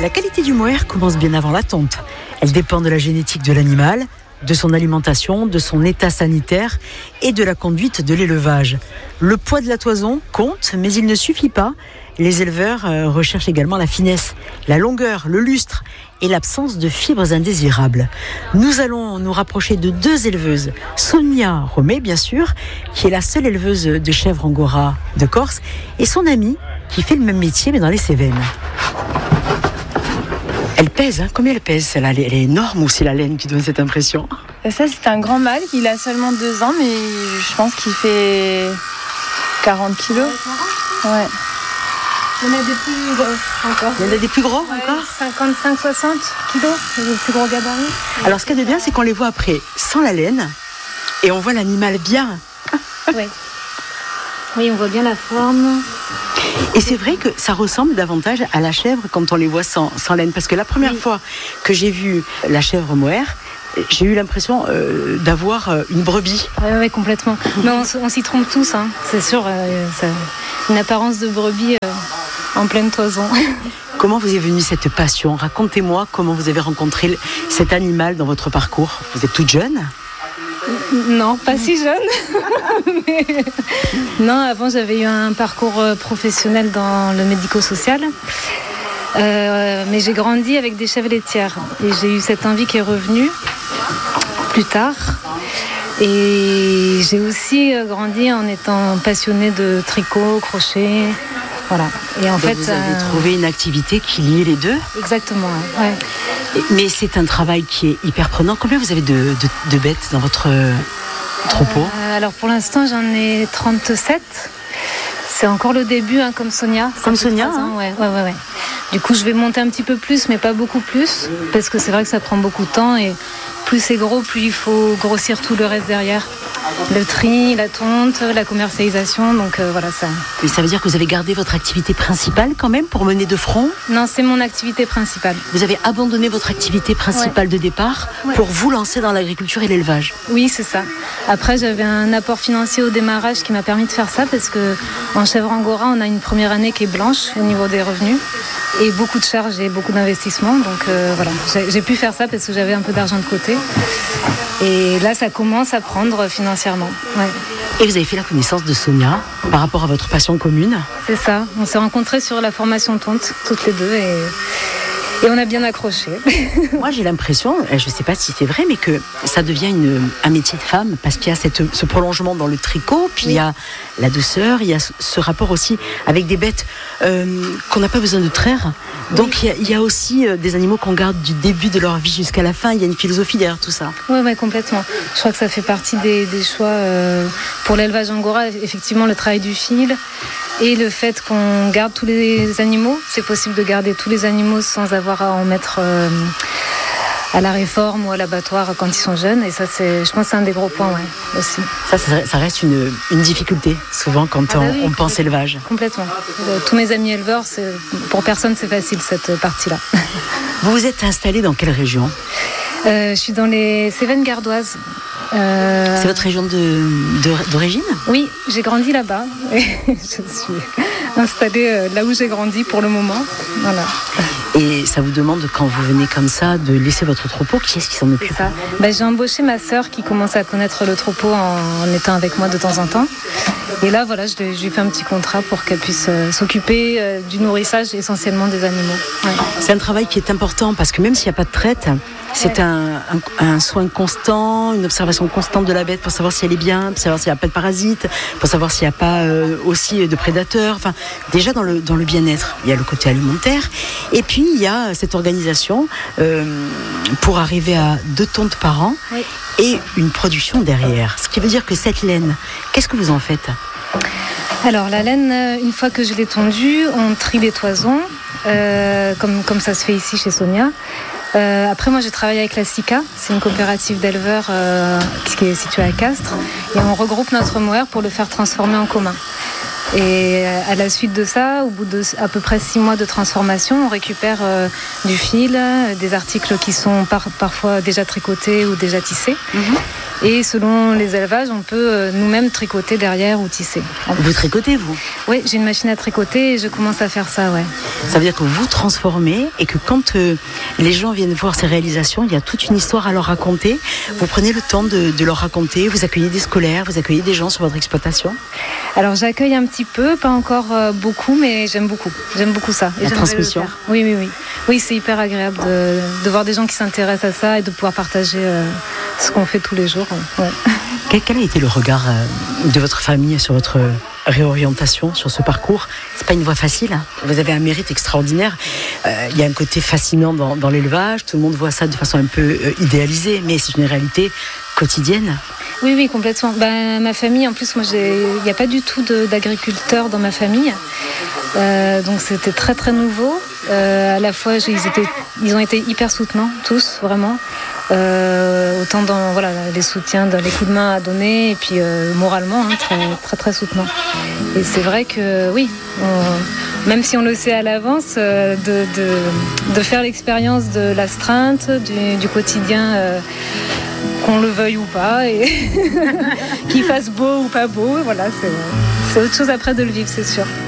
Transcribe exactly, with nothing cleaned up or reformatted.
La qualité du mohair commence bien avant la tonte. Elle dépend de la génétique de l'animal, de son alimentation, de son état sanitaire et de la conduite de l'élevage. Le poids de la toison compte, mais il ne suffit pas. Les éleveurs recherchent également la finesse, la longueur, le lustre et l'absence de fibres indésirables. Nous allons nous rapprocher de deux éleveuses. Sonia Romé, bien sûr, qui est la seule éleveuse de chèvres angora de Corse, et son amie, qui fait le même métier, mais dans les Cévennes. Elle pèse, hein. Combien elle pèse celle-là? Elle est énorme aussi, la laine qui donne cette impression. Ça, c'est un grand mâle, il a seulement deux ans, mais je pense qu'il fait quarante kilos. Ouais. Il y en a des plus gros encore. Il y en a des plus gros ouais, encore cinquante-cinq soixante kilos, le plus gros gabarit. Alors ce qu'il y a de bien, c'est qu'on les voit après sans la laine et on voit l'animal bien. Oui. Oui, on voit bien la forme. Et c'est vrai que ça ressemble davantage à la chèvre quand on les voit sans, sans laine. Parce que la première oui. fois que j'ai vu la chèvre mohair, j'ai eu l'impression euh, d'avoir euh, une brebis. Oui, ouais, complètement. Mais on, on s'y trompe tous, hein. C'est sûr. Euh, ça, une apparence de brebis euh, en pleine toison. Comment vous est venue cette passion? Racontez-moi comment vous avez rencontré cet animal dans votre parcours. Vous êtes toute jeune? Non, pas si jeune. Mais... Non, avant j'avais eu un parcours professionnel dans le médico-social. Euh, mais j'ai grandi avec des chèvres laitières. Et j'ai eu cette envie qui est revenue plus tard. Et j'ai aussi grandi en étant passionnée de tricot, crochet. Voilà. Et en Donc fait, vous avez euh... trouvé une activité qui liait les deux? Exactement, ouais. Mais c'est un travail qui est hyper prenant. Combien vous avez de, de, de bêtes dans votre troupeau? euh, Alors pour l'instant, j'en ai trente-sept. C'est encore le début, hein, comme Sonia. Comme Sonia hein. ouais, ouais, ouais, ouais. Du coup, je vais monter un petit peu plus, mais pas beaucoup plus. Parce que c'est vrai que ça prend beaucoup de temps. Et plus c'est gros, plus il faut grossir tout le reste derrière. Le tri, la tonte, la commercialisation, donc euh, voilà ça. Et ça veut dire que vous avez gardé votre activité principale quand même pour mener de front? Non, c'est mon activité principale. Vous avez abandonné votre activité principale ouais. de départ ouais. pour vous lancer dans l'agriculture et l'élevage? Oui, c'est ça. Après, j'avais un apport financier au démarrage qui m'a permis de faire ça parce que en chèvre angora, on a une première année qui est blanche au niveau des revenus et beaucoup de charges et beaucoup d'investissements. Donc euh, voilà, j'ai, j'ai pu faire ça parce que j'avais un peu d'argent de côté. Et là, ça commence à prendre financièrement. Ouais. Et vous avez fait la connaissance de Sonia par rapport à votre passion commune? C'est ça. On s'est rencontrés sur la formation tonte, toutes les deux, et, et on a bien accroché. Moi, j'ai l'impression, je ne sais pas si c'est vrai, mais que ça devient une, un métier de femme parce qu'il y a cette, ce prolongement dans le tricot, puis oui. il y a la douceur, il y a ce rapport aussi avec des bêtes euh, qu'on n'a pas besoin de traire. Donc oui. il, y a, il y a aussi euh, des animaux qu'on garde du début de leur vie jusqu'à la fin. Il y a une philosophie derrière tout ça. Oui, ouais, complètement. Je crois que ça fait partie des, des choix euh, pour l'élevage angora. Effectivement, le travail du fil et le fait qu'on garde tous les animaux. C'est possible de garder tous les animaux sans avoir à en mettre euh, à la réforme ou à l'abattoir quand ils sont jeunes. Et ça, c'est, je pense que c'est un des gros points ouais, aussi. Ça, ça reste une, une difficulté souvent quand ah bah on, oui, on pense élevage. Complètement. Tous mes amis éleveurs, c'est, pour personne, c'est facile cette partie-là. Vous vous êtes installé dans quelle région? euh, Je suis dans les Cévennes gardoises. Euh... C'est votre région de, de, d'origine? Oui, j'ai grandi là-bas. Je suis installée là où j'ai grandi pour le moment. Voilà. Et ça vous demande, quand vous venez comme ça, de laisser votre troupeau? Qui est-ce qui s'en occupe? ça. Bah, j'ai embauché ma sœur qui commence à connaître le troupeau en, en étant avec moi de temps en temps. Et là, voilà, je, je lui fais un petit contrat pour qu'elle puisse euh, s'occuper euh, du nourrissage essentiellement des animaux. Ouais. C'est un travail qui est important parce que même s'il n'y a pas de traite, c'est ouais. un, un, un soin constant, une observation constante de la bête pour savoir si elle est bien, pour savoir s'il n'y a pas de parasites, pour savoir s'il n'y a pas euh, aussi de prédateurs. Enfin, déjà dans le, dans le bien-être, il y a le côté alimentaire. Et puis, il y a cette organisation euh, pour arriver à deux tontes par an oui. et une production derrière. Ce qui veut dire que cette laine, qu'est-ce que vous en faites? Alors, la laine, une fois que je l'ai tondue, on trie les toisons, euh, comme, comme ça se fait ici chez Sonia. Euh, après, moi, j'ai travaillé avec la SICA. C'est une coopérative d'éleveurs euh, qui est située à Castres. Et on regroupe notre mohair pour le faire transformer en commun. Et à la suite de ça, au bout de à peu près six mois de transformation, on récupère euh, du fil, des articles qui sont par, parfois déjà tricotés ou déjà tissés. Mmh. Et selon les élevages, on peut nous-mêmes tricoter derrière ou tisser. Vous tricotez, vous? Oui, j'ai une machine à tricoter et je commence à faire ça, ouais. Ça veut dire que vous transformez et que quand euh, les gens viennent voir ces réalisations, il y a toute une histoire à leur raconter. Vous prenez le temps de, de leur raconter, vous accueillez des scolaires, vous accueillez des gens sur votre exploitation? Alors j'accueille un petit peu, pas encore euh, beaucoup, mais j'aime beaucoup. J'aime beaucoup ça. Et La transmission. le faire. Oui, oui, oui. Oui, c'est hyper agréable de, de voir des gens qui s'intéressent à ça et de pouvoir partager euh, ce qu'on fait tous les jours. Ouais. Quel, quel a été le regard euh, de votre famille sur votre réorientation, sur ce parcours? C'est pas une voie facile, hein. Vous avez un mérite extraordinaire. Euh, il y a un côté fascinant dans, dans l'élevage. Tout le monde voit ça de façon un peu euh, idéalisée, mais c'est une réalité quotidienne. Oui, oui, complètement. Ben, ma famille, en plus, moi, il n'y a pas du tout de, d'agriculteurs dans ma famille. Euh, donc c'était très très nouveau. Euh, à la fois, ils, étaient, ils ont été hyper soutenants, tous, vraiment. Euh, autant dans voilà, les soutiens, dans les coups de main à donner, et puis euh, moralement, hein, très, très très soutenants. Et c'est vrai que oui, on, même si on le sait à l'avance, euh, de, de, de faire l'expérience de l'astreinte, du, du quotidien, euh, qu'on le veuille ou pas, et qu'il fasse beau ou pas beau, voilà, c'est, c'est autre chose après de le vivre, c'est sûr.